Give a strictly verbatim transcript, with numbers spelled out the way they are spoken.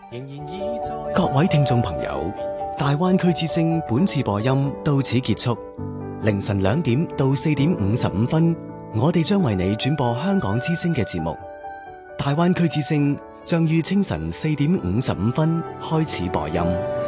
各位聽眾朋友，大灣區之聲本次播音到此結束。凌晨兩點到四點五十五分，我哋將為你轉播香港之聲嘅節目。大灣區之聲將於清晨四點五十五分開始播音。